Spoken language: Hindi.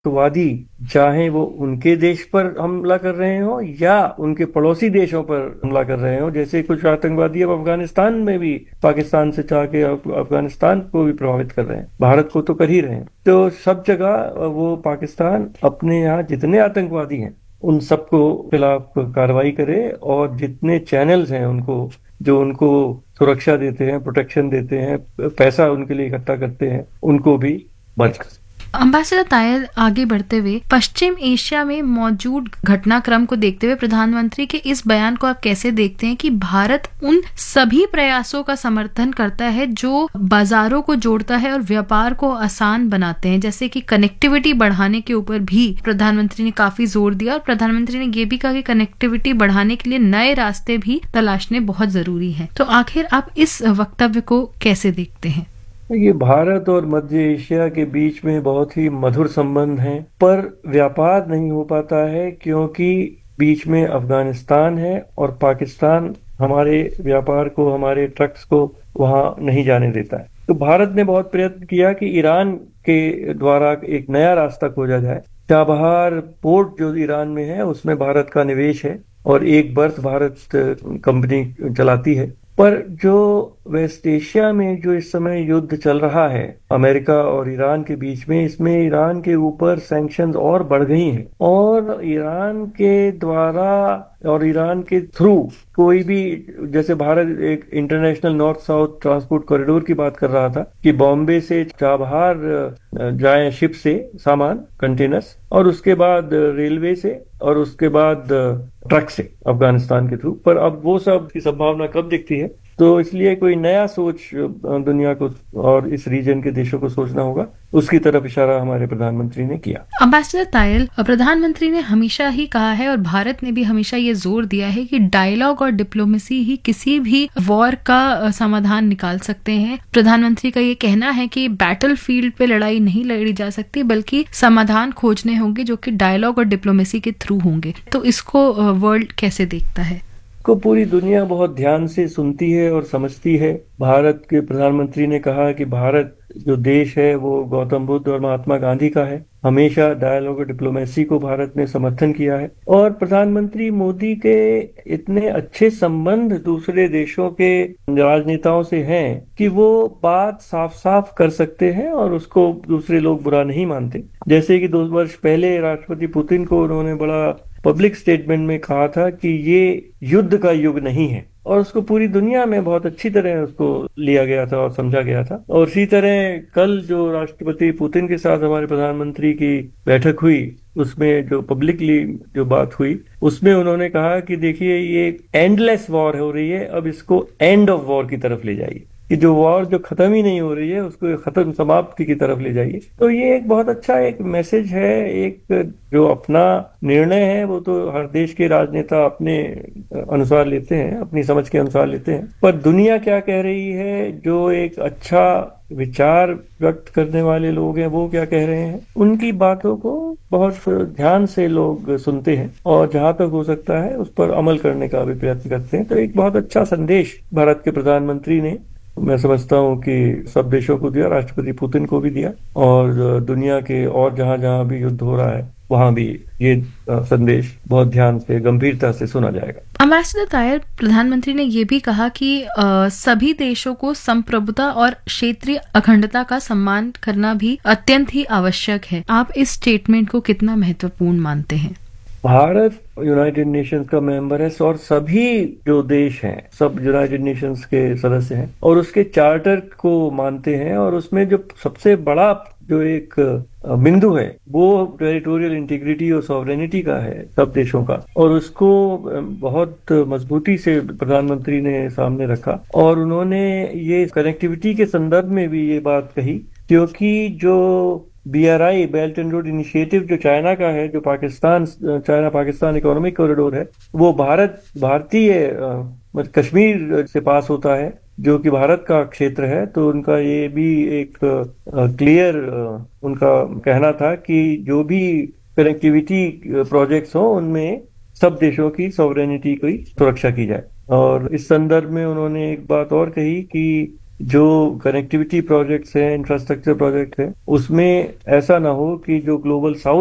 आतंकवादी, चाहे वो उनके देश पर हमला कर रहे हो या उनके पड़ोसी देशों पर हमला कर रहे हो, जैसे कुछ आतंकवादी अब अफगानिस्तान में भी पाकिस्तान से चाह के अफगानिस्तान को भी प्रभावित कर रहे हैं, भारत को तो कर ही रहे हैं। तो सब जगह वो पाकिस्तान अपने यहाँ जितने आतंकवादी हैं उन सबको खिलाफ कार्रवाई करे, और जितने चैनल्स हैं उनको, जो उनको सुरक्षा देते हैं, प्रोटेक्शन देते हैं, पैसा उनके लिए इकट्ठा करते हैं, उनको भी बंद कर। अम्बेसडर तायल, आगे बढ़ते हुए पश्चिम एशिया में मौजूद घटनाक्रम को देखते हुए प्रधानमंत्री के इस बयान को आप कैसे देखते हैं कि भारत उन सभी प्रयासों का समर्थन करता है जो बाजारों को जोड़ता है और व्यापार को आसान बनाते हैं, जैसे कि कनेक्टिविटी बढ़ाने के ऊपर भी प्रधानमंत्री ने काफी जोर दिया, और प्रधानमंत्री ने ये भी कहा कि कनेक्टिविटी बढ़ाने के लिए नए रास्ते भी तलाशने बहुत जरूरी है। तो आखिर आप इस वक्तव्य को कैसे देखते हैं? ये भारत और मध्य एशिया के बीच में बहुत ही मधुर संबंध हैं, पर व्यापार नहीं हो पाता है क्योंकि बीच में अफगानिस्तान है और पाकिस्तान हमारे व्यापार को, हमारे ट्रक्स को वहां नहीं जाने देता है। तो भारत ने बहुत प्रयत्न किया कि ईरान के द्वारा एक नया रास्ता खोजा जाए। चाबहार पोर्ट जो ईरान में है उसमें भारत का निवेश है और एक बर्थ भारत कंपनी चलाती है। पर जो वेस्ट एशिया में जो इस समय युद्ध चल रहा है अमेरिका और ईरान के बीच में, इसमें ईरान के ऊपर सैंक्शंस और बढ़ गई हैं, और ईरान के द्वारा और ईरान के थ्रू कोई भी, जैसे भारत एक international north south transport corridor की बात कर रहा था कि बॉम्बे से चाबहार जाए शिप से सामान, कंटेनर्स, और उसके बाद रेलवे से, और उसके बाद ट्रक से अफगानिस्तान के थ्रू। पर अब वो सब की संभावना कब दिखती है, तो इसलिए कोई नया सोच दुनिया को और इस रीजन के देशों को सोचना होगा, उसकी तरफ इशारा हमारे प्रधानमंत्री ने किया। अम्बेसडर तायल, प्रधानमंत्री ने हमेशा ही कहा है और भारत ने भी हमेशा ये जोर दिया है कि डायलॉग और डिप्लोमेसी ही किसी भी वॉर का समाधान निकाल सकते हैं। प्रधानमंत्री का ये कहना है कि बैटल फील्ड पे लड़ाई नहीं लड़ी जा सकती, बल्कि समाधान खोजने होंगे जो कि डायलॉग और डिप्लोमेसी के थ्रू होंगे। तो इसको वर्ल्ड कैसे देखता है? को पूरी दुनिया बहुत ध्यान से सुनती है और समझती है। भारत के प्रधानमंत्री ने कहा कि भारत जो देश है वो गौतम बुद्ध और महात्मा गांधी का है। हमेशा डायलॉग और डिप्लोमेसी को भारत ने समर्थन किया है, और प्रधानमंत्री मोदी के इतने अच्छे संबंध दूसरे देशों के राजनेताओं से हैं कि वो बात साफ साफ कर सकते हैं और उसको दूसरे लोग बुरा नहीं मानते। जैसे कि 2 वर्ष पहले राष्ट्रपति पुतिन को उन्होंने बड़ा पब्लिक स्टेटमेंट में कहा था कि ये युद्ध का युग नहीं है, और उसको पूरी दुनिया में बहुत अच्छी तरह उसको लिया गया था और समझा गया था। और इसी तरह कल जो राष्ट्रपति पुतिन के साथ हमारे प्रधानमंत्री की बैठक हुई, उसमें जो पब्लिकली जो बात हुई, उसमें उन्होंने कहा कि देखिए ये एंडलेस वॉर हो रही है, अब इसको एंड ऑफ वॉर की तरफ ले जाइए, कि जो वॉर जो खत्म ही नहीं हो रही है उसको खत्म, समाप्ति की तरफ ले जाइए। तो ये एक बहुत अच्छा एक मैसेज है। एक जो अपना निर्णय है वो तो हर देश के राजनेता अपने अनुसार लेते हैं, अपनी समझ के अनुसार लेते हैं, पर दुनिया क्या कह रही है, जो एक अच्छा विचार व्यक्त करने वाले लोग हैं वो क्या कह रहे हैं, उनकी बातों को बहुत ध्यान से लोग सुनते हैं और जहां तक हो सकता है उस पर अमल करने का भी प्रयत्न करते हैं। तो एक बहुत अच्छा संदेश भारत के प्रधानमंत्री ने, मैं समझता हूं कि सब देशों को दिया, राष्ट्रपति पुतिन को भी दिया, और दुनिया के और जहां जहां भी युद्ध हो रहा है वहां भी ये संदेश बहुत ध्यान से, गंभीरता से सुना जाएगा। अम्बेसडर तायल, प्रधानमंत्री ने ये भी कहा कि सभी देशों को संप्रभुता और क्षेत्रीय अखंडता का सम्मान करना भी अत्यंत ही आवश्यक है। आप इस स्टेटमेंट को कितना महत्वपूर्ण मानते हैं? भारत यूनाइटेड नेशंस का मेंबर है और सभी जो देश हैं सब यूनाइटेड नेशंस के सदस्य हैं और उसके चार्टर को मानते हैं, और उसमें जो सबसे बड़ा जो एक बिंदु है वो टेरिटोरियल इंटीग्रिटी और सॉवरेनिटी का है सब देशों का, और उसको बहुत मजबूती से प्रधानमंत्री ने सामने रखा। और उन्होंने ये कनेक्टिविटी के संदर्भ में भी ये बात कही, क्योंकि जो BRI, belt and road initiative जो चाइना का है, जो चाइना पाकिस्तान इकोनॉमिक कॉरिडोर है, वो भारतीय कश्मीर से पास होता है, जो कि भारत का क्षेत्र है। तो उनका ये भी एक क्लियर उनका कहना था कि जो भी कनेक्टिविटी प्रोजेक्ट्स हो उनमें सब देशों की सॉवरेनिटी की सुरक्षा की जाए। और इस संदर्भ में उन्होंने एक बात और कही कि जो कनेक्टिविटी प्रोजेक्ट्स हैं, इंफ्रास्ट्रक्चर प्रोजेक्ट है, उसमें ऐसा ना हो कि जो ग्लोबल साउथ